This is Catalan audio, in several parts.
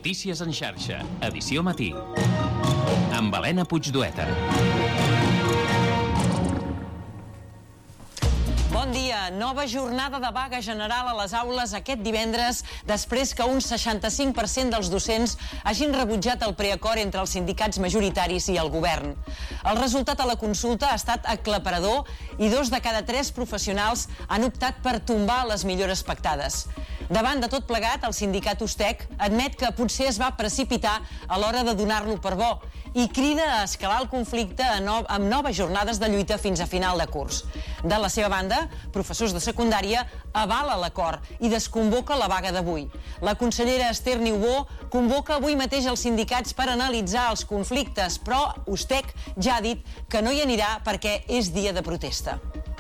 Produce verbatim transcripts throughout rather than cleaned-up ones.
Notícies en xarxa, edició matí. Amb Helena Puigdueta. Bon dia. Nova jornada de vaga general a les aules aquest divendres, després que un seixanta-cinc per cent dels docents hagin rebutjat el preacord entre els sindicats majoritaris i el govern. El resultat a la consulta ha estat aclaparador i dos de cada tres professionals han optat per tombar les millores pactades. Davant de tot plegat, el sindicat Ustec admet que potser es va precipitar a l'hora de donar-lo per bo i crida a escalar el conflicte amb noves jornades de lluita fins a final de curs. De la seva banda, professors de secundària avala l'acord i desconvoca la vaga d'avui. La consellera Esther Niubó convoca avui mateix els sindicats per analitzar els conflictes, però Ustec ja ha dit que no hi anirà perquè és dia de protesta.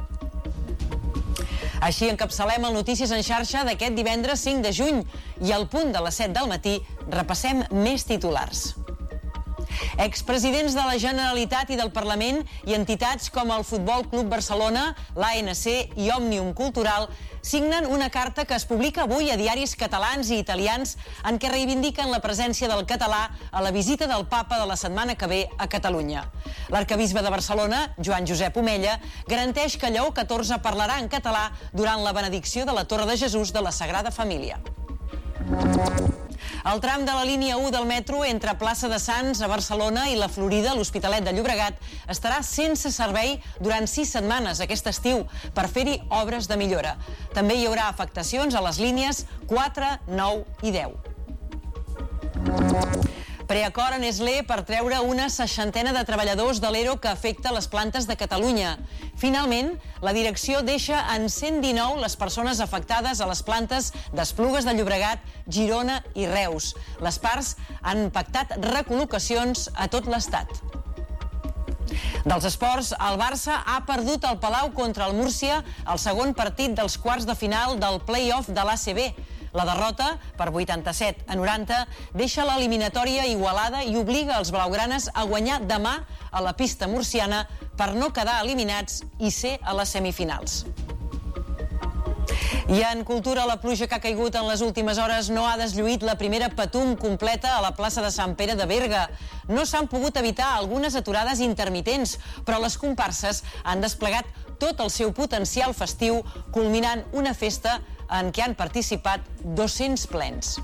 Així encapçalem el Notícies en xarxa d'aquest divendres cinc de juny i al punt de les set del matí repassem més titulars. Expresidents de la Generalitat i del Parlament i entitats com el Futbol Club Barcelona, l'A N C i Òmnium Cultural signen una carta que es publica avui a diaris catalans i italians en què reivindiquen la presència del català a la visita del Papa de la setmana que ve a Catalunya. L'arquebisbe de Barcelona, Joan Josep Omella, garanteix que Lleó catorze parlarà en català durant la benedicció de la Torre de Jesús de la Sagrada Família. El tram de la línia u del metro entre Plaça de Sants a Barcelona i la Florida a l'Hospitalet de Llobregat estarà sense servei durant sis setmanes aquest estiu per fer-hi obres de millora. També hi haurà afectacions a les línies quatre, nou i deu. Preacord a Nestlé per treure una seixantena de treballadors de l'E R O que afecta les plantes de Catalunya. Finalment, la direcció deixa en cent dinou les persones afectades a les plantes d'Esplugues de Llobregat, Girona i Reus. Les parts han pactat recol·locacions a tot l'Estat. Dels esports, el Barça ha perdut el Palau contra el Múrcia al segon partit dels quarts de final del play-off de l'A C B. La derrota, per vuitanta-set a noranta, deixa l'eliminatòria igualada i obliga els blaugranes a guanyar demà a la pista murciana per no quedar eliminats i ser a les semifinals. I en cultura, la pluja que ha caigut en les últimes hores no ha deslluït la primera patum completa a la plaça de Sant Pere de Berga. No s'han pogut evitar algunes aturades intermitents, però les comparses han desplegat tot el seu potencial festiu, culminant una festa en què han participat dos-cents plens.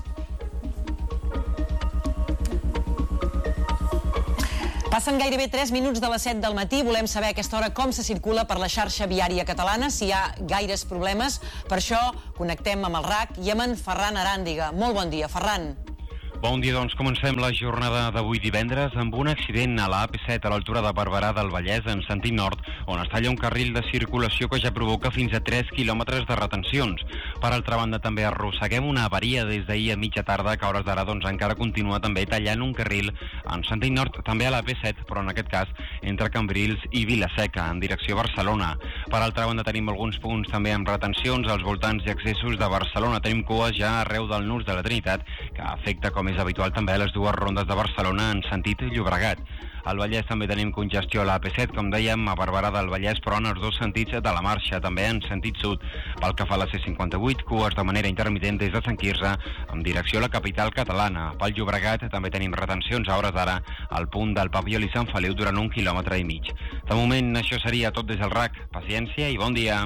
Passen gairebé tres minuts de les set del matí. Volem saber a aquesta hora com se circula per la xarxa viària catalana, si hi ha gaires problemes. Per això connectem amb el R A C i amb en Ferran Aràndiga. Molt bon dia, Ferran. Bon dia, doncs comencem la jornada d'avui divendres amb un accident a la A P set a l'altura de Barberà del Vallès en sentit nord, on es talla un carril de circulació que ja provoca fins a tres quilòmetres de retencions. Per altra banda, també arrosseguem una avaria des d'ahir a mitja tarda que a hores d'ara doncs, encara continua també tallant un carril en sentit nord, també a la A P set, però en aquest cas entre Cambrils i Vilaseca, en direcció a Barcelona. Per altra banda, tenim alguns punts també amb retencions als voltants i accessos de Barcelona. Tenim cues ja arreu del Nus de la Trinitat, que afecta, com és habitual, també a les dues rondes de Barcelona en sentit Llobregat. Al Vallès també tenim congestió a la A P set, com dèiem, a Barberà del Vallès, però en els dos sentits de la marxa, també en sentit sud. Pel que fa a la C cinquanta-vuit, cues de manera intermitent des de Sant Quirze, en direcció a la capital catalana. Pel Llobregat també tenim retencions a hores d'ara al punt del Papiol i Sant Feliu durant un quilòmetre i mig. De moment, això seria tot des del R A C. Paciència i bon dia.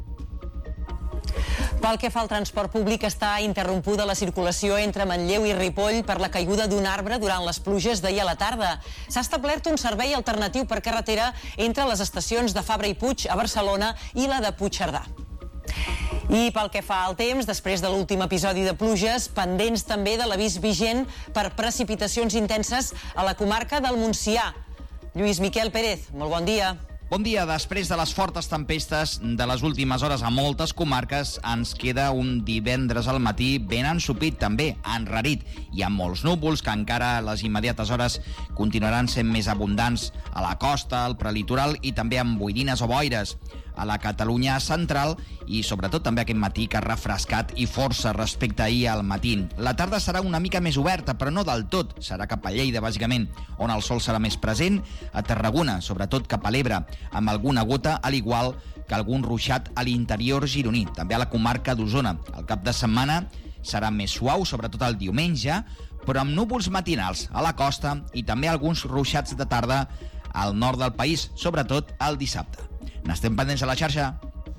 Pel que fa al transport públic, està interrompuda la circulació entre Manlleu i Ripoll per la caiguda d'un arbre durant les pluges d'ahir a la tarda. S'ha establert un servei alternatiu per carretera entre les estacions de Fabra i Puig a Barcelona i la de Puigcerdà. I pel que fa al temps, després de l'últim episodi de pluges, pendents també de l'avís vigent per precipitacions intenses a la comarca del Montsià. Lluís Miquel Pérez, molt bon dia. Bon dia. Després de les fortes tempestes de les últimes hores a moltes comarques, ens queda un divendres al matí ben ensopit, també enrarit, i amb molts núvols que encara a les immediates hores continuaran sent més abundants a la costa, al prelitoral i també amb boirines o boires. A la Catalunya central i sobretot també aquest matí que ha refrescat i força respecte a ahir al matí. La tarda serà una mica més oberta, però no del tot. Serà cap a Lleida, bàsicament, on el sol serà més present, a Tarragona, sobretot cap a l'Ebre, amb alguna gota, al igual que algun ruixat a l'interior gironí, també a la comarca d'Osona. El cap de setmana serà més suau, sobretot el diumenge, però amb núvols matinals a la costa i també alguns ruixats de tarda al nord del país, sobretot el dissabte. N'estem pendents a la xarxa.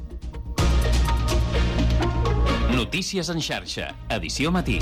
Notícies en xarxa, edició matí.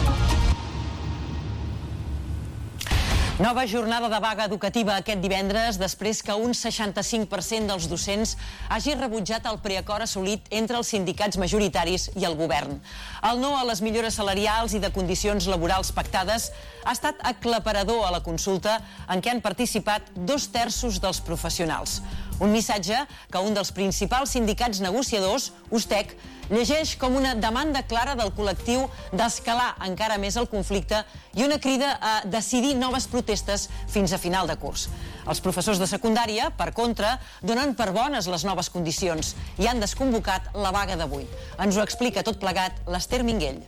Nova jornada de vaga educativa aquest divendres després que un seixanta-cinc per cent dels docents hagi rebutjat el preacord assolit entre els sindicats majoritaris i el govern. El no a les millores salarials i de condicions laborals pactades ha estat aclaparador a la consulta en què han participat dos terços dels professionals. Un missatge que un dels principals sindicats negociadors, USTEC, llegeix com una demanda clara del col·lectiu d'escalar encara més el conflicte i una crida a decidir noves protestes fins a final de curs. Els professors de secundària, per contra, donen per bones les noves condicions i han desconvocat la vaga d'avui. Ens ho explica tot plegat l'Ester Minguell.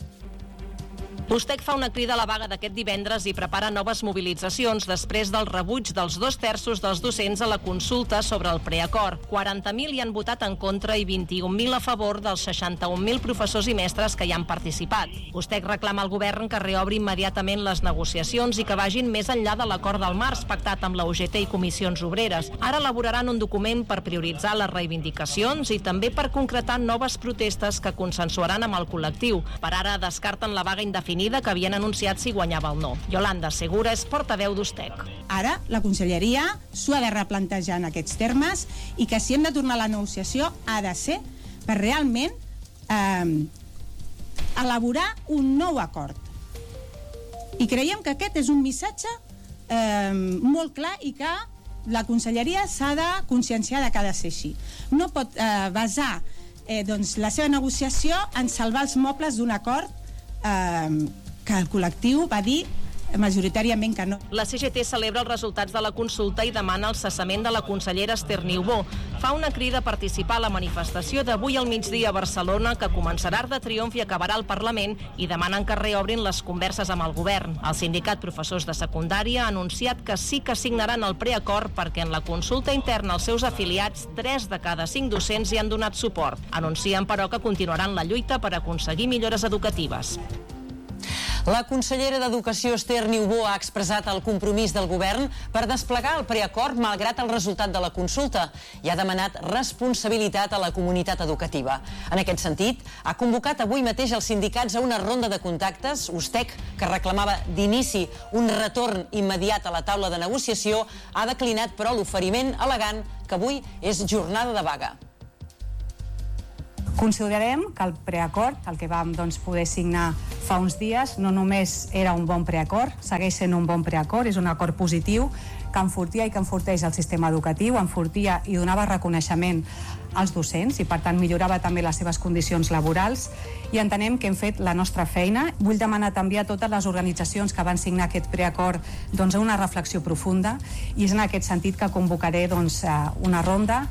L'USTEC fa una crida a la vaga d'aquest divendres i prepara noves mobilitzacions després del rebuig dels dos terços dels docents a la consulta sobre el preacord. quaranta mil hi han votat en contra i vint-i-un mil a favor dels seixanta-un mil professors i mestres que hi han participat. USTEC reclama al govern que reobri immediatament les negociacions i que vagin més enllà de l'acord del març pactat amb la U G T i comissions obreres. Ara elaboraran un document per prioritzar les reivindicacions i també per concretar noves protestes que consensuaran amb el col·lectiu. Per ara descarten la vaga indefinida que havien anunciat si guanyava el no. Yolanda Segura és portaveu d'USTEC. Ara la Conselleria s'ho ha de replantejar en aquests termes i que si hem de tornar a la negociació ha de ser per realment eh, elaborar un nou acord. I creiem que aquest és un missatge eh, molt clar i que la Conselleria s'ha de conscienciar de que ha de ser així. No pot eh, basar eh, doncs, la seva negociació en salvar els mobles d'un acord eh, que el col·lectiu va dir majoritàriament que no. La C G T celebra els resultats de la consulta i demana el cessament de la consellera Esther Niubó. Fa una crida a participar a la manifestació d'avui al migdia a Barcelona que començarà Arc de Triomf i acabarà al Parlament i demanen que reobrin les converses amb el govern. El sindicat Professors de Secundària ha anunciat que sí que signaran el preacord perquè en la consulta interna als seus afiliats tres de cada cinc docents hi han donat suport. Anuncien, però, que continuaran la lluita per aconseguir millores educatives. La consellera d'Educació Esther Niubó ha expressat el compromís del govern per desplegar el preacord malgrat el resultat de la consulta i ha demanat responsabilitat a la comunitat educativa. En aquest sentit, ha convocat avui mateix els sindicats a una ronda de contactes. USTEC, que reclamava d'inici un retorn immediat a la taula de negociació, ha declinat però l'oferiment al·legant que avui és jornada de vaga. Considerem que el preacord, el que vam doncs, poder signar fa uns dies, no només era un bon preacord, segueix sent un bon preacord, és un acord positiu que enfortia i que enforteix el sistema educatiu, enfortia i donava reconeixement als docents i per tant millorava també les seves condicions laborals i entenem que hem fet la nostra feina. Vull demanar també a totes les organitzacions que van signar aquest preacord doncs, una reflexió profunda i és en aquest sentit que convocaré doncs, una ronda.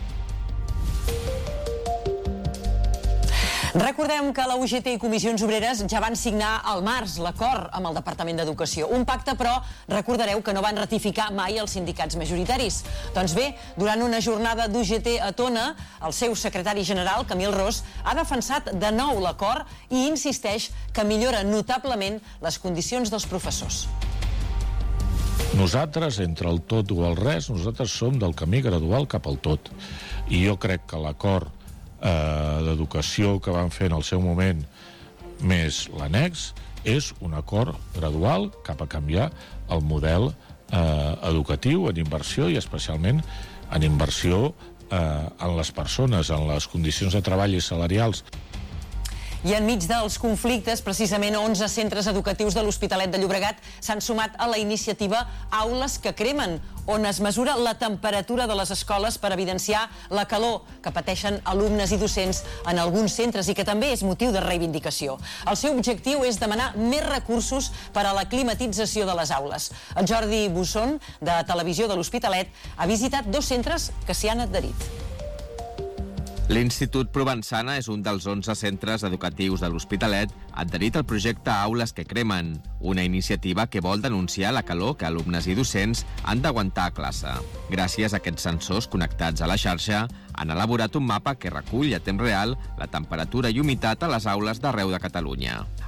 Recordem que la U G T i comissions obreres ja van signar al març l'acord amb el Departament d'Educació. Un pacte, però, recordareu que no van ratificar mai els sindicats majoritaris. Doncs bé, durant una jornada d'U G T a Tona, el seu secretari general, Camil Ros, ha defensat de nou l'acord i insisteix que millora notablement les condicions dels professors. Nosaltres, entre el tot o el res, nosaltres som del camí gradual cap al tot. I jo crec que l'acord Eh, d'educació que van fer en el seu moment més l'annex és un acord gradual cap a canviar el model eh, educatiu en inversió i especialment en inversió eh, en les persones, en les condicions de treball i salarials. I enmig dels conflictes, precisament onze centres educatius de l'Hospitalet de Llobregat s'han sumat a la iniciativa Aules que cremen, on es mesura la temperatura de les escoles per evidenciar la calor que pateixen alumnes i docents en alguns centres i que també és motiu de reivindicació. El seu objectiu és demanar més recursos per a la climatització de les aules. El Jordi Busson, de Televisió de l'Hospitalet, ha visitat dos centres que s'hi han adherit. L'Institut Provençana és un dels onze centres educatius de l'Hospitalet adherit al projecte Aules que cremen, una iniciativa que vol denunciar la calor que alumnes i docents han d'aguantar a classe. Gràcies a aquests sensors connectats a la xarxa, han elaborat un mapa que recull a temps real la temperatura i humitat a les aules d'arreu de Catalunya.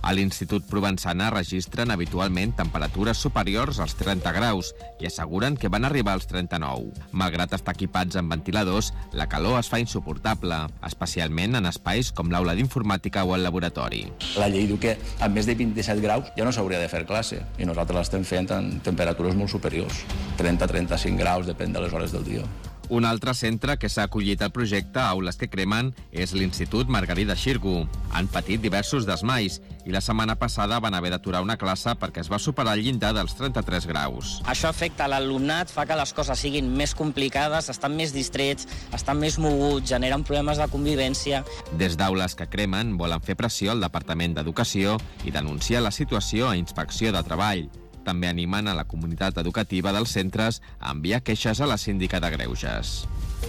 A l'Institut Provençana registren habitualment temperatures superiors als trenta graus i asseguren que van arribar als trenta-nou. Malgrat estar equipats amb ventiladors, la calor es fa insuportable, especialment en espais com l'aula d'informàtica o el laboratori. La llei diu que a més de vint-i-set graus ja no s'hauria de fer classe i nosaltres l'estem fent en temperatures molt superiors, trenta a trenta-cinc graus, depèn de les hores del dia. Un altre centre que s'ha acollit al projecte Aules que cremen és l'Institut Margarida Xirgu. Han patit diversos desmais i la setmana passada van haver d'aturar una classe perquè es va superar el llindar dels trenta-tres graus. Això afecta l'alumnat, fa que les coses siguin més complicades, estan més distrets, estan més moguts, generen problemes de convivència. Des d'Aules que cremen volen fer pressió al Departament d'Educació i denunciar la situació a Inspecció de Treball. També animen a la comunitat educativa dels centres a enviar queixes a la síndica de Greuges.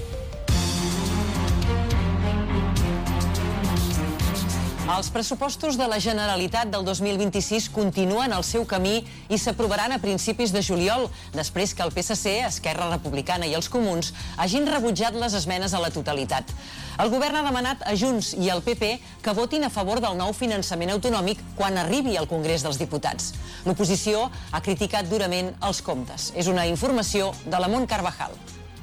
Els pressupostos de la Generalitat del dos mil vint-i-sis continuen el seu camí i s'aprovaran a principis de juliol, després que el P S C, Esquerra Republicana i els Comuns hagin rebutjat les esmenes a la totalitat. El govern ha demanat a Junts i al P P que votin a favor del nou finançament autonòmic quan arribi al Congrés dels Diputats. L'oposició ha criticat durament els comptes. És una informació de la Mont Carvajal.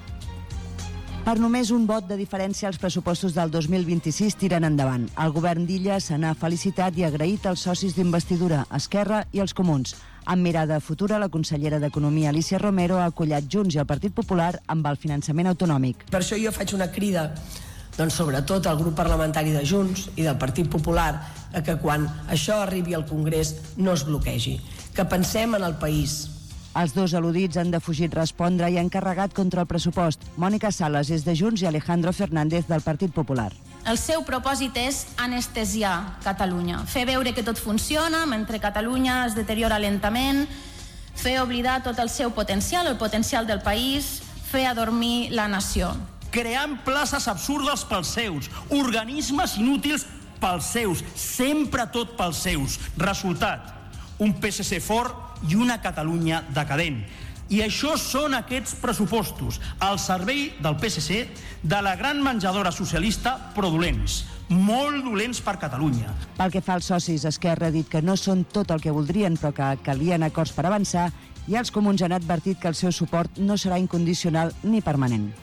Per només un vot de diferència, els pressupostos del dos mil vint-i-sis tiren endavant. El govern d'Illa se n'ha felicitat i agraït als socis d'investidura, Esquerra i els Comuns. Amb mirada futura, la consellera d'Economia, Alícia Romero, ha acollat Junts i el Partit Popular amb el finançament autonòmic. Per això jo faig una crida, doncs sobretot al grup parlamentari de Junts i del Partit Popular, a que quan això arribi al Congrés no es bloquegi, que pensem en el país. Els dos al·ludits han defugit respondre i han carregat contra el pressupost. Mònica Sales és de Junts i Alejandro Fernández del Partit Popular. El seu propòsit és anestesiar Catalunya, fer veure que tot funciona mentre Catalunya es deteriora lentament, fer oblidar tot el seu potencial, el potencial del país, fer adormir la nació. Creant places absurdes pels seus, organismes inútils pels seus, sempre tot pels seus. Resultat, un P S C fort i una Catalunya decadent. I això són aquests pressupostos, al servei del P S C, de la gran menjadora socialista, però dolents, molt dolents per Catalunya. Pel que fa als socis, Esquerra ha dit que no són tot el que voldrien, però que calien acords per avançar, i els Comuns han advertit que el seu suport no serà incondicional ni permanent.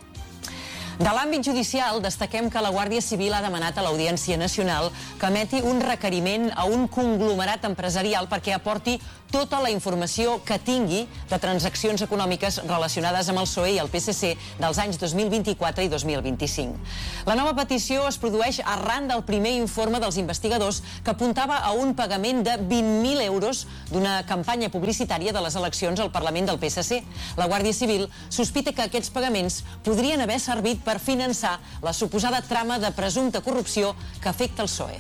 De l'àmbit judicial, destaquem que la Guàrdia Civil ha demanat a l'Audiència Nacional que emeti un requeriment a un conglomerat empresarial perquè aporti tota la informació que tingui de transaccions econòmiques relacionades amb el P S O E i el P S C dels anys dos mil vint-i-quatre i dos mil vint-i-cinc. La nova petició es produeix arran del primer informe dels investigadors que apuntava a un pagament de vint mil euros d'una campanya publicitària de les eleccions al Parlament del P S C. La Guàrdia Civil sospita que aquests pagaments podrien haver servit per finançar la suposada trama de presumpta corrupció que afecta el P S O E.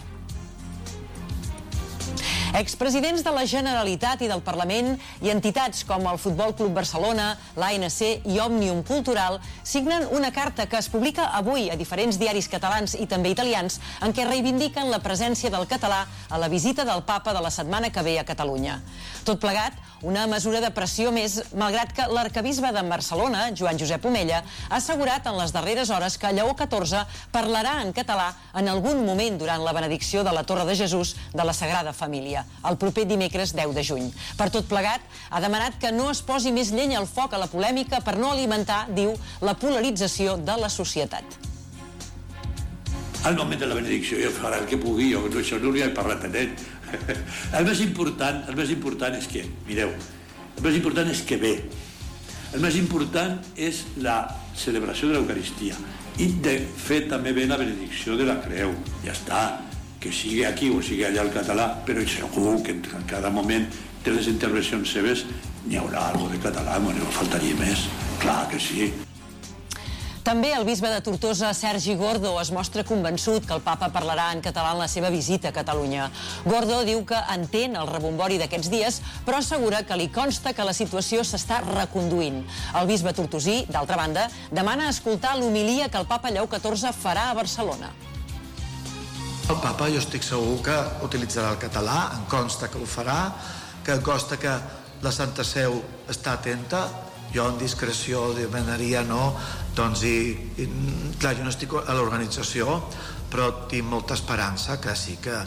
Expresidents de la Generalitat i del Parlament i entitats com el Futbol Club Barcelona, l'A N C i Òmnium Cultural signen una carta que es publica avui a diferents diaris catalans i també italians en què reivindiquen la presència del català a la visita del papa de la setmana que ve a Catalunya. Tot plegat, una mesura de pressió més, malgrat que l'arquebisbe de Barcelona, Joan Josep Omella, ha assegurat en les darreres hores que Lleó catorze parlarà en català en algun moment durant la benedicció de la Torre de Jesús de la Sagrada Família, el proper dimecres deu de juny. Per tot plegat, ha demanat que no es posi més llenya al foc a la polèmica per no alimentar, diu, la polarització de la societat. Al moment de la benedicció jo farà el que pugui, jo això no li he parlat a ell. El més important, el més important és que, mireu, el més important és que ve. El més important és la celebració de l'Eucaristia i de fer també bé la benedicció de la creu. Ja està, que sigui aquí o sigui allà el català, però segur que en cada moment de les intervencions seves n'hi haurà alguna de català, no faltaria més, clar que sí. També el bisbe de Tortosa, Sergi Gordo, es mostra convençut que el papa parlarà en català en la seva visita a Catalunya. Gordo diu que entén el rebombori d'aquests dies, però assegura que li consta que la situació s'està reconduint. El bisbe tortosí, d'altra banda, demana escoltar l'homilia que el papa Lleó catorze farà a Barcelona. El papa jo estic segur que utilitzarà el català, em consta que ho farà, que em consta que la Santa Seu està atenta. Jo en discreció demanaria no, doncs i, i clar, jo no estic a l'organització, però tinc molta esperança que sí que,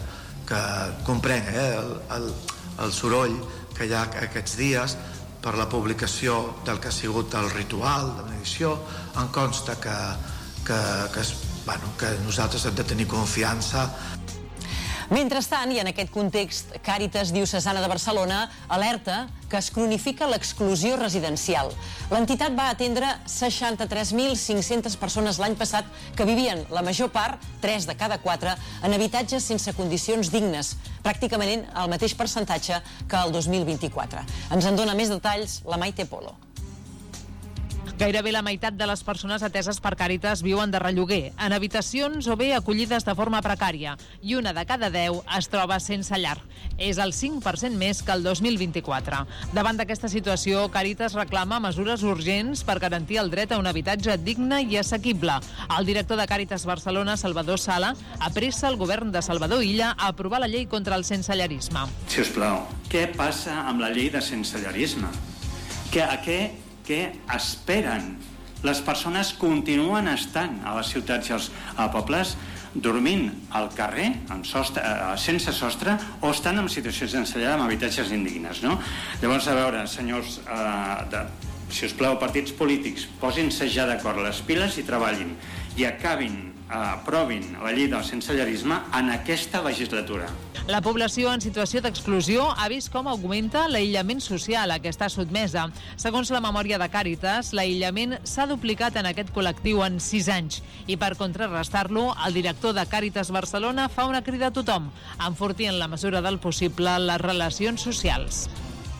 que comprenc eh, el, el, el soroll que hi ha aquests dies per la publicació del que ha sigut el ritual de benedicció. Em consta que, que, que, bueno, que nosaltres hem de tenir confiança. Mentrestant, i en aquest context, Càritas Diocesana de Barcelona alerta que es cronifica l'exclusió residencial. L'entitat va atendre seixanta-tres mil cinc-centes persones l'any passat que vivien, la major part, tres de cada quatre, en habitatges sense condicions dignes, pràcticament el mateix percentatge que el dos mil vint-i-quatre. Ens en dona més detalls la Maite Polo. Gairebé la meitat de les persones ateses per Càritas viuen de relloguer, en habitacions o bé acollides de forma precària, i una de cada deu es troba sense llar. És el cinc per cent més que el dos mil vint-i-quatre. Davant d'aquesta situació, Càritas reclama mesures urgents per garantir el dret a un habitatge digne i assequible. El director de Càritas Barcelona, Salvador Sala, apressa el govern de Salvador Illa a aprovar la llei contra el sensellarisme. Si us plau, què passa amb la llei de sensellarisme? Que a què Què esperen? Les persones continuen estant a les ciutats i als pobles dormint al carrer, en sostre, sense sostre, o estan en situacions de sensellar amb habitatges indignes, no? Llavors, a veure, senyors, eh, de, si us plau, partits polítics, posin-se ja d'acord les piles i treballin, i acabin, eh, aprovin la llei del sensellarisme en aquesta legislatura. La població en situació d'exclusió ha vist com augmenta l'aïllament social a què està sotmesa. Segons la memòria de Càritas, l'aïllament s'ha duplicat en aquest col·lectiu en sis anys. I per contrarrestar-lo, el director de Càritas Barcelona fa una crida a tothom, enfortir en la mesura del possible les relacions socials.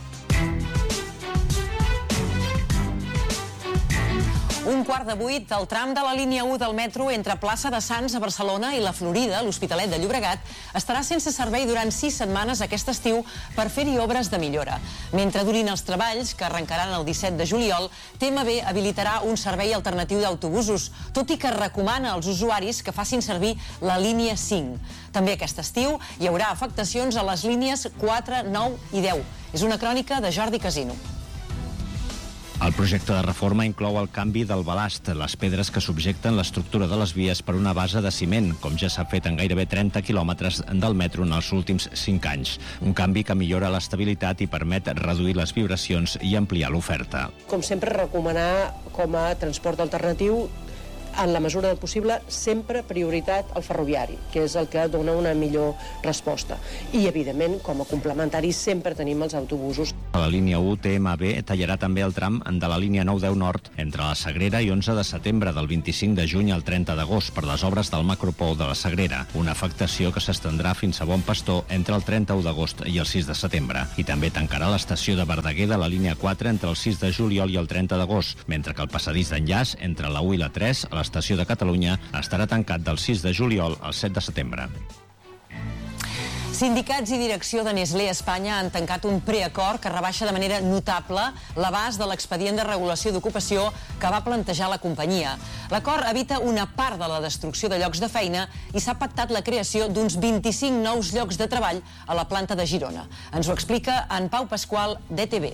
Un quart de vuit, el tram de la línia u del metro entre Plaça de Sants a Barcelona i la Florida, l'Hospitalet de Llobregat, estarà sense servei durant sis setmanes aquest estiu per fer-hi obres de millora. Mentre durin els treballs, que arrencaran el disset de juliol, T M B habilitarà un servei alternatiu d'autobusos, tot i que recomana als usuaris que facin servir la línia cinc. També aquest estiu hi haurà afectacions a les línies quatre, nou i deu. És una crònica de Jordi Casino. El projecte de reforma inclou el canvi del balast, les pedres que subjecten l'estructura de les vies per una base de ciment, com ja s'ha fet en gairebé trenta quilòmetres del metro en els últims cinc anys. Un canvi que millora l'estabilitat i permet reduir les vibracions i ampliar l'oferta. Com sempre, recomanar com a transport alternatiu, en la mesura del possible, sempre prioritat al ferroviari, que és el que dona una millor resposta. I, evidentment, com a complementari, sempre tenim els autobusos. A la línia u, T M B tallarà també el tram de la línia nou deu Nord entre la Sagrera i onze de setembre, del vint-i-cinc de juny al trenta d'agost, per les obres del macropol de la Sagrera, una afectació que s'estendrà fins a Bon Pastor entre el trenta-u d'agost i el sis de setembre. I també tancarà l'estació de Verdaguer de la línia quatre entre el sis de juliol i el trenta d'agost, mentre que el passadís d'enllaç entre la u i la tres a l'estació de Catalunya estarà tancat del sis de juliol al set de setembre. Sindicats i direcció de Nestlé Espanya han tancat un preacord que rebaixa de manera notable l'abast de l'expedient de regulació d'ocupació que va plantejar la companyia. L'acord evita una part de la destrucció de llocs de feina i s'ha pactat la creació d'uns vint-i-cinc nous llocs de treball a la planta de Girona. Ens ho explica en Pau Pasqual, d'E T V.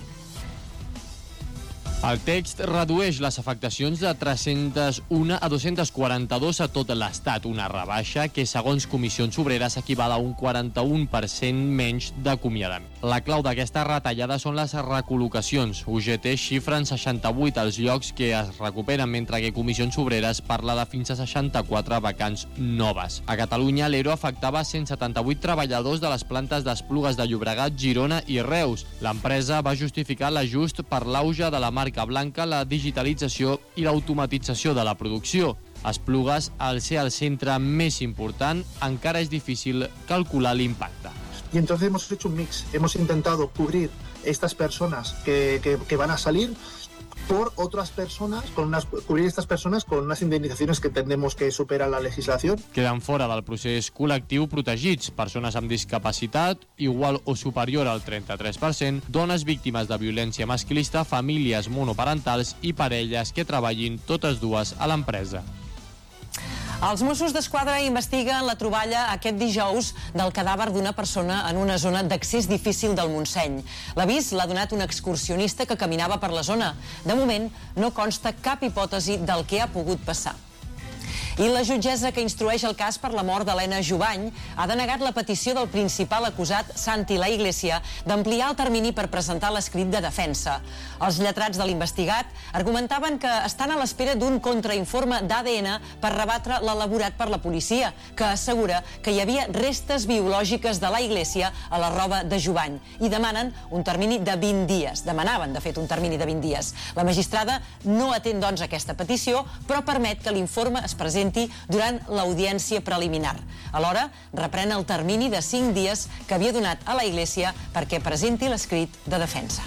El text redueix les afectacions de tres-cents u a dos-cents quaranta-dos a tot l'Estat, una rebaixa que, segons Comissions Obreres, equival a un quaranta-un per cent menys d'acomiadament. La clau d'aquesta retallada són les recol·locacions. U G T xifra en seixanta-vuit els llocs que es recuperen, mentre que Comissions Obreres parla de fins a seixanta-quatre vacants noves. A Catalunya, l'E R O afectava cent setanta-vuit treballadors de les plantes d'Esplugues de Llobregat, Girona i Reus. L'empresa va justificar l'ajust per l'auge de la marca blanca, la digitalització i l'automatització de la producció. Esplugues, al ser el centre més important, encara és difícil calcular l'impacte. Y entonces hemos hecho un mix. Hemos intentado cubrir estas personas que, que, que van a salir por otras personas, con unas, cubrir estas personas con unas indemnizaciones que entendemos que superan la legislación. Queden fora del procés col·lectiu protegits persones amb discapacitat, igual o superior al trenta-tres per cent, dones víctimes de violència masclista, famílies monoparentals i parelles que treballin totes dues a l'empresa. Els Mossos d'Esquadra investiguen la troballa aquest dijous del cadàver d'una persona en una zona d'accés difícil del Montseny. L'avís l'ha donat un excursionista que caminava per la zona. De moment, no consta cap hipòtesi del que ha pogut passar. I la jutgessa que instrueix el cas per la mort d'Helena Jubany ha denegat la petició del principal acusat, Santi La Iglesia, d'ampliar el termini per presentar l'escrit de defensa. Els lletrats de l'investigat argumentaven que estan a l'espera d'un contrainforme d'A D N per rebatre l'elaborat per la policia, que assegura que hi havia restes biològiques de La Iglesia a la roba de Jubany i demanen un termini de vint dies. Demanaven, de fet, un termini de vint dies. La magistrada no atén, doncs, aquesta petició, però permet que l'informe es presenti durant l'audiència preliminar. Alhora, reprèn el termini de cinc dies que havia donat a La Iglesia perquè presenti l'escrit de defensa.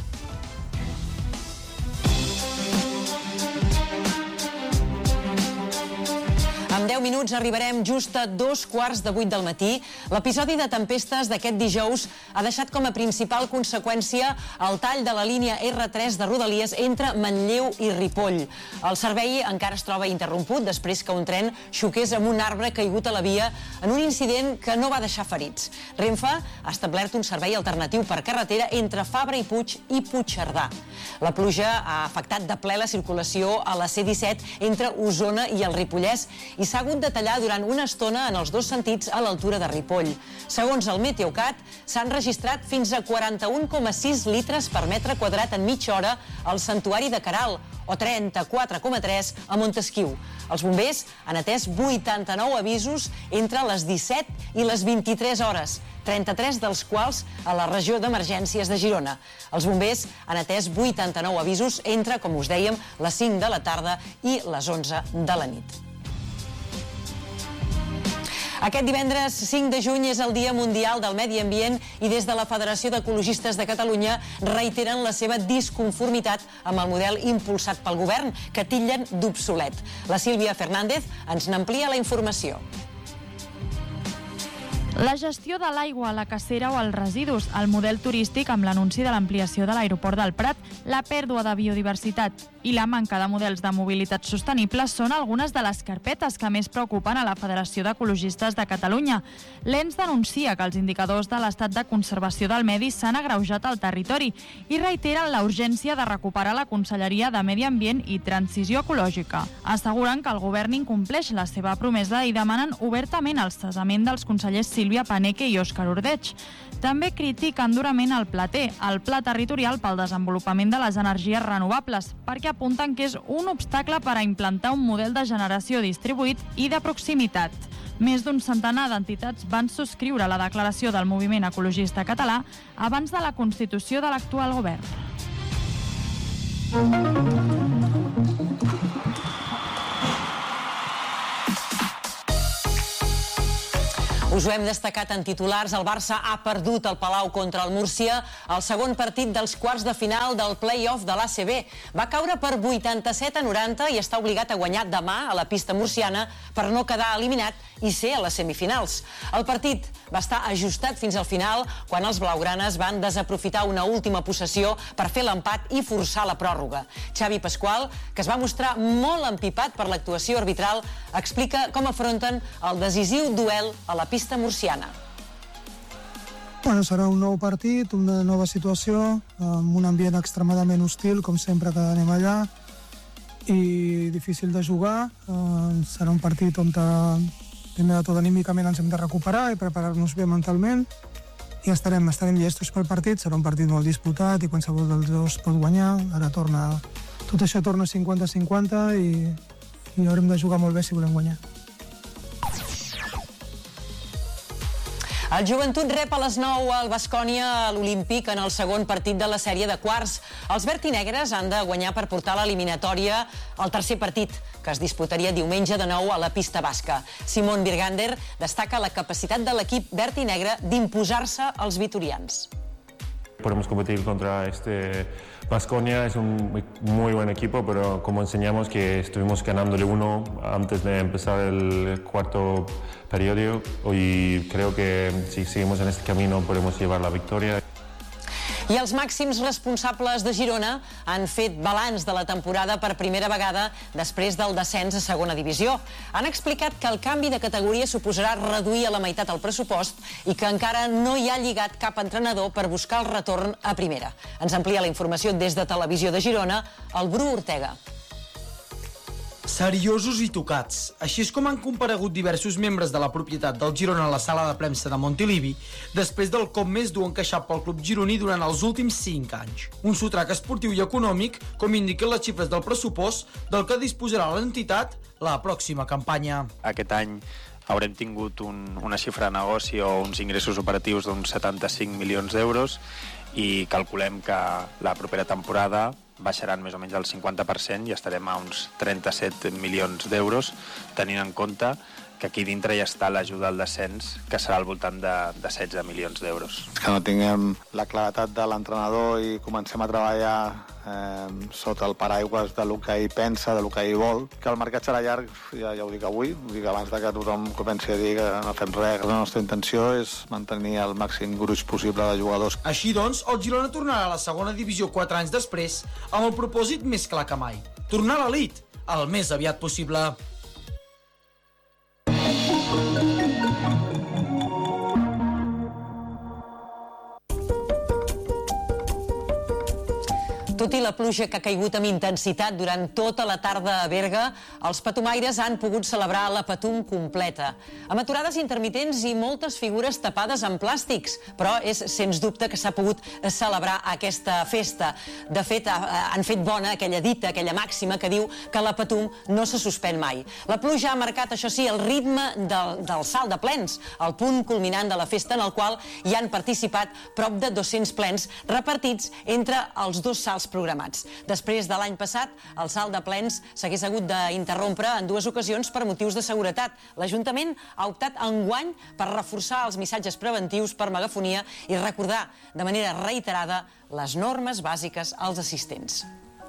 En deu minuts arribarem just a dos quarts de vuit del matí. L'episodi de tempestes d'aquest dijous ha deixat com a principal conseqüència el tall de la línia R tres de Rodalies entre Manlleu i Ripoll. El servei encara es troba interromput després que un tren xoqués amb un arbre caigut a la via en un incident que no va deixar ferits. Renfe ha establert un servei alternatiu per carretera entre Fabra i Puig i Puigcerdà. La pluja ha afectat de ple la circulació a la C disset entre Osona i el Ripollès i s'ha hagut de tallar durant una estona en els dos sentits a l'altura de Ripoll. Segons el Meteocat, s'han registrat fins a quaranta-un coma sis litres per metre quadrat en mitja hora al Santuari de Caral, o trenta-quatre coma tres a Montesquiu. Els bombers han atès vuitanta-nou avisos entre les disset i les vint-i-tres hores, trenta-tres dels quals a la regió d'emergències de Girona. Els bombers han atès vuitanta-nou avisos entre, com us dèiem, les cinc de la tarda i les onze de la nit. Aquest divendres cinc de juny és el Dia Mundial del Medi Ambient i des de la Federació d'Ecologistes de Catalunya reiteren la seva disconformitat amb el model impulsat pel govern, que titllen d'obsolet. La Sílvia Fernández ens n'amplia la informació. La gestió de l'aigua, la cacera o els residus, el model turístic amb l'anunci de l'ampliació de l'aeroport del Prat, la pèrdua de biodiversitat i la manca de models de mobilitat sostenible són algunes de les carpetes que més preocupen a la Federació d'Ecologistes de Catalunya. L'Ens denuncia que els indicadors de l'estat de conservació del medi s'han agreujat al territori i reiteren la urgència de recuperar la Conselleria de Medi Ambient i Transició Ecològica. Asseguren que el govern incompleix la seva promesa i demanen obertament el cessament dels consellers Sílvia Paneque i Òscar Ordeig. També critiquen durament el Pla T, el Pla Territorial pel Desenvolupament de les Energies Renovables, perquè apunten que és un obstacle per a implantar un model de generació distribuït i de proximitat. Més d'un centenar d'entitats van subscriure la declaració del moviment ecologista català abans de la constitució de l'actual govern. Us ho hem destacat en titulars. El Barça ha perdut el Palau contra el Múrcia al segon partit dels quarts de final del play-off de l'A C B. Va caure per vuitanta-set a noranta i està obligat a guanyar demà a la pista murciana per no quedar eliminat i ser a les semifinals. El partit va estar ajustat fins al final quan els blaugranes van desaprofitar una última possessió per fer l'empat i forçar la pròrroga. Xavi Pasqual, que es va mostrar molt empipat per l'actuació arbitral, explica com afronten el decisiu duel a la pista murciana. Bueno, serà un nou partit, una nova situació, amb un ambient extremadament hostil, com sempre que anem allà, i difícil de jugar. Serà un partit on, primer de tot, anímicament ens hem de recuperar i preparar-nos bé mentalment, i estarem, estarem llestos pel partit. Serà un partit molt disputat i qualsevol dels dos pot guanyar. Ara torna, tot això torna cinquanta cinquanta i, i haurem de jugar molt bé si volem guanyar. El Joventut rep a les nou al Baskonia a l'Olímpic en el segon partit de la sèrie de quarts. Els vertinegres han de guanyar per portar l'eliminatòria al tercer partit, que es disputaria diumenge de nou a la pista basca. Simon Birgander destaca la capacitat de l'equip vertinegre d'imposar-se als vitorians. Podemos competir contra este Baskonia, es un muy buen equipo, pero como enseñamos que estuvimos ganándole uno antes de empezar el cuarto periodo y creo que si seguimos en este camino podemos llevar la victoria. I els màxims responsables de Girona han fet balanç de la temporada per primera vegada després del descens a segona divisió. Han explicat que el canvi de categoria suposarà reduir a la meitat el pressupost i que encara no hi ha lligat cap entrenador per buscar el retorn a primera. Ens amplia la informació des de Televisió de Girona, el Bru Ortega. seriosos i tocats. Així és com han comparegut diversos membres de la propietat del Girona a la sala de premsa de Montilivi després del cop més dur encaixat pel club gironí durant els últims cinc anys. Un sotrac esportiu i econòmic, com indiquen les xifres del pressupost del que disposarà l'entitat la pròxima campanya. Aquest any haurem tingut un, una xifra de negoci o uns ingressos operatius d'uns setanta-cinc milions d'euros i calculem que la propera temporada baixaran més o menys el cinquanta per cent i estarem a uns trenta-set milions d'euros, tenint en compte que aquí dintre ja està l'ajuda al descens, que serà al voltant de, de setze milions d'euros. Que no tinguem la claretat de l'entrenador i comencem a treballar eh, sota el paraigües de lo que ell pensa, de lo que ell vol, que el mercat serà llarg, ja, ja ho dic avui, ho dic abans de que tothom comenci a dir que no fem res. La nostra intenció és mantenir el màxim gruix possible de jugadors. Així doncs, el Girona tornarà a la segona divisió quatre anys després amb el propòsit més clar que mai: tornar a l'elit el més aviat possible. Tot i la pluja que ha caigut amb intensitat durant tota la tarda a Berga, els patumaires han pogut celebrar la Patum completa. Amb aturades intermitents i moltes figures tapades amb plàstics, però és sens dubte que s'ha pogut celebrar aquesta festa. De fet, han fet bona aquella dita, aquella màxima que diu que la Patum no se suspèn mai. La pluja ha marcat, això sí, el ritme del, del salt de plens, el punt culminant de la festa en el qual hi han participat prop de dos-cents plens repartits entre els dos salts programats. Després de l'any passat, el salt de plens s'hagués hagut d'interrompre en dues ocasions per motius de seguretat. L'Ajuntament ha optat enguany per reforçar els missatges preventius per megafonia i recordar de manera reiterada les normes bàsiques als assistents.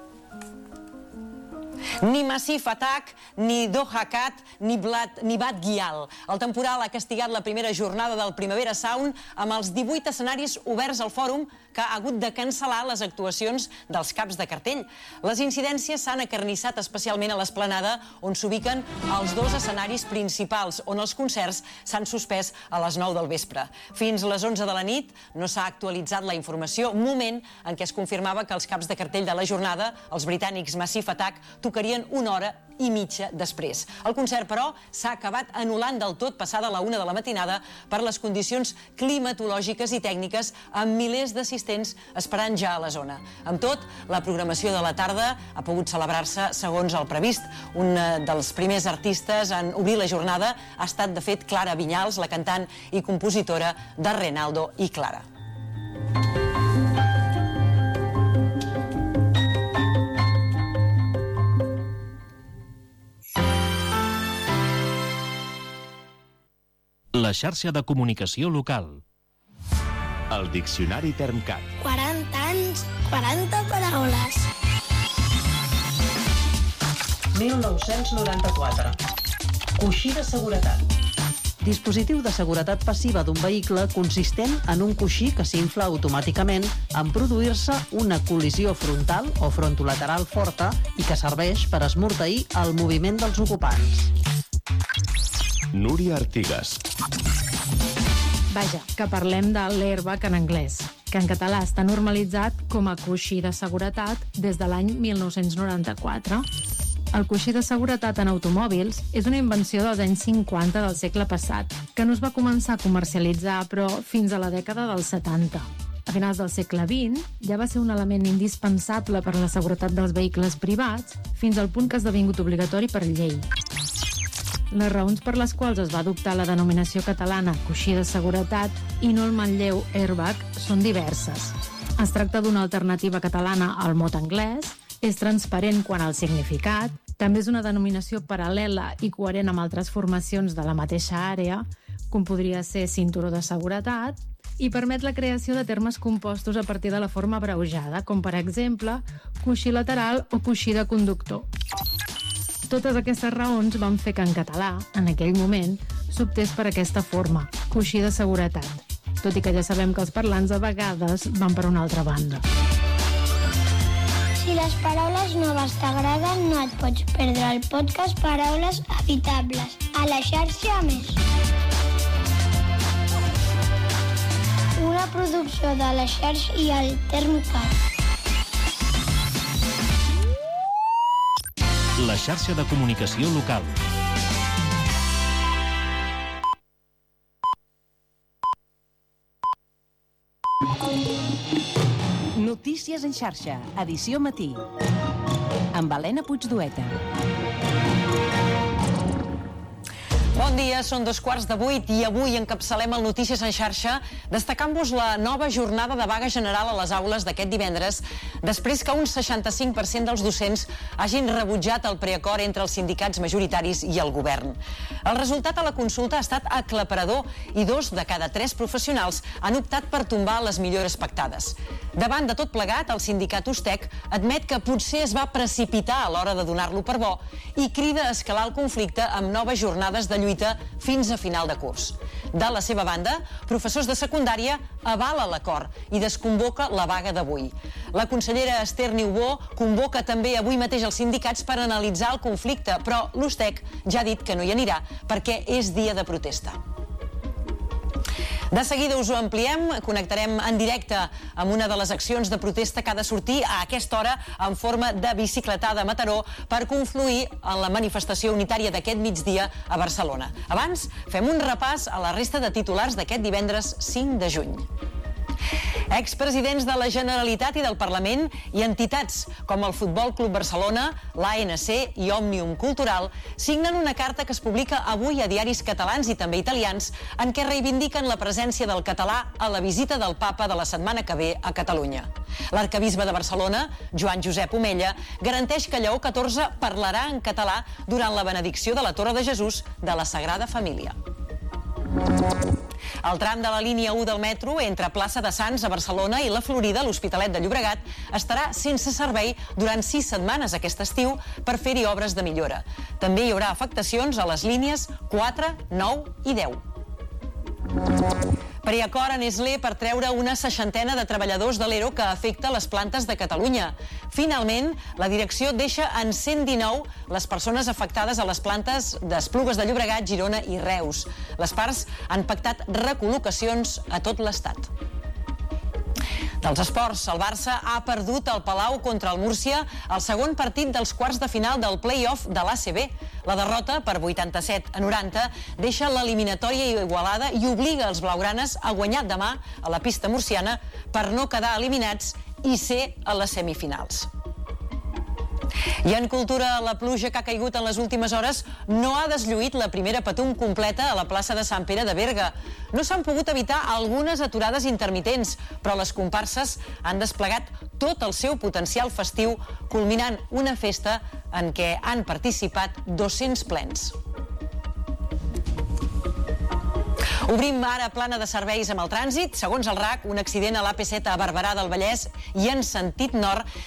Ni Massif Attack, ni Doha Cat, ni, Blat, ni Bat Guial. El temporal ha castigat la primera jornada del Primavera Sound amb els divuit escenaris oberts al fòrum que ha hagut de cancel·lar les actuacions dels caps de cartell. Les incidències s'han acarnissat especialment a l'esplanada, on s'ubiquen els dos escenaris principals, on els concerts s'han suspès a les nou del vespre. Fins a les onze de la nit no s'ha actualitzat la informació, moment en què es confirmava que els caps de cartell de la jornada, els britànics Massif Attack, tocarien una hora i mitja després. El concert, però, s'ha acabat anul·lant del tot passada la una de la matinada per les condicions climatològiques i tècniques, amb milers d'assistents esperant ja a la zona. Amb tot, la programació de la tarda ha pogut celebrar-se segons el previst. Un dels primers artistes en obrir la jornada ha estat, de fet, Clara Vinyals, la cantant i compositora de Renaldo i Clara. La xarxa de comunicació local. El Diccionari Termcat. quaranta anys, quaranta paraules. mil nou-cents noranta-quatre. Coixí de seguretat. Dispositiu de seguretat passiva d'un vehicle consistent en un coixí que s'infla automàticament en produir-se una col·lisió frontal o frontolateral forta i que serveix per esmorteir el moviment dels ocupants. Núria Artigas. Vaja, que parlem de l'airbag en anglès, que en català està normalitzat com a coixí de seguretat des de l'any mil nou-cents noranta-quatre. El coixí de seguretat en automòbils és una invenció dels anys cinquanta del segle passat, que no es va començar a comercialitzar, però fins a la dècada dels setanta. A finals del segle vint ja va ser un element indispensable per a la seguretat dels vehicles privats, fins al punt que ha esdevingut obligatori per llei. Les raons per les quals es va adoptar la denominació catalana coixí de seguretat i no el manlleu airbag són diverses. Es tracta d'una alternativa catalana al mot anglès, és transparent quant al significat, també és una denominació paral·lela i coherent amb altres formacions de la mateixa àrea, com podria ser cinturó de seguretat, i permet la creació de termes compostos a partir de la forma abreujada, com per exemple coixí lateral o coixí de conductor. Totes aquestes raons van fer que en català, en aquell moment, s'optés per aquesta forma, coixí de seguretat, tot i que ja sabem que els parlants a vegades van per una altra banda. Si les paraules noves t'agraden, no et pots perdre el podcast Paraules Evitables, a la xarxa Més. Una producció de la xarxa i el Termcat. La la xarxa de comunicació local. Notícies en xarxa, edició matí, amb Helena Puigdueta. Bon dia, són dos quarts de vuit i avui encapçalem el Notícies en xarxa destacant-vos la nova jornada de vaga general a les aules d'aquest divendres després que un seixanta-cinc per cent dels docents hagin rebutjat el preacord entre els sindicats majoritaris i el govern. El resultat a la consulta ha estat aclaparador i dos de cada tres professionals han optat per tombar les millores pactades. Davant de tot plegat, el sindicat Ustec admet que potser es va precipitar a l'hora de donar-lo per bo i crida a escalar el conflicte amb noves jornades de lluita fins a final de curs. De la seva banda, professors de secundària avala l'acord i desconvoca la vaga d'avui. La consellera Esther Niubó convoca també avui mateix els sindicats per analitzar el conflicte, però l'Ustec ja ha dit que no hi anirà perquè és dia de protesta. De seguida us ho ampliem, connectarem en directe amb una de les accions de protesta que ha de sortir a aquesta hora en forma de bicicletada a Mataró per confluir en la manifestació unitària d'aquest migdia a Barcelona. Abans, fem un repàs a la resta de titulars d'aquest divendres cinc de juny. Expresidents de la Generalitat i del Parlament i entitats com el Futbol Club Barcelona, l'A N C i Òmnium Cultural signen una carta que es publica avui a diaris catalans i també italians en què reivindiquen la presència del català a la visita del papa de la setmana que ve a Catalunya. L'arcabisbe de Barcelona, Joan Josep Omella, garanteix que Lleó catorze parlarà en català durant la benedicció de la Torre de Jesús de la Sagrada Família. El tram de la línia u del metro entre Plaça de Sants a Barcelona i la Florida a l'Hospitalet de Llobregat estarà sense servei durant sis setmanes aquest estiu per fer-hi obres de millora. També hi haurà afectacions a les línies quatre, nou i deu. Preacord a Nestlé per treure una seixantena de treballadors de l'E R O que afecta les plantes de Catalunya. Finalment, la direcció deixa en cent dinou les persones afectades a les plantes d'Esplugues de Llobregat, Girona i Reus. Les parts han pactat recol·locacions a tot l'Estat. Dels esports, el Barça ha perdut al Palau contra el Múrcia el segon partit dels quarts de final del play-off de l'A C B. La derrota, per vuitanta-set a noranta, deixa l'eliminatòria igualada i obliga els blaugranes a guanyar demà a la pista murciana per no quedar eliminats i ser a les semifinals. I en cultura, la pluja que ha caigut en les últimes hores no ha deslluït la primera patum completa a la plaça de Sant Pere de Berga. No s'han pogut evitar algunes aturades intermitents, però les comparses han desplegat tot el seu potencial festiu, culminant una festa en què han participat dos-cents plens. Obrim ara plana de serveis amb el trànsit. Segons el R A C, un accident a l'A P set a Barberà del Vallès i en sentit nord